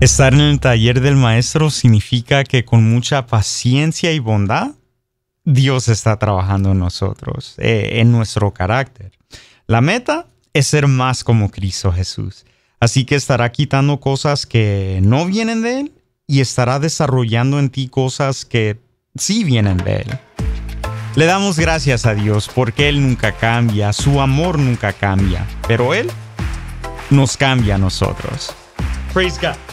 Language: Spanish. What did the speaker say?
Estar en el taller del maestro significa que con mucha paciencia y bondad, Dios está trabajando en nosotros, en nuestro carácter. La meta es ser más como Cristo Jesús. Así que estará quitando cosas que no vienen de Él y estará desarrollando en ti cosas que sí vienen de Él. Le damos gracias a Dios porque Él nunca cambia, su amor nunca cambia, pero Él nos cambia a nosotros. Praise God.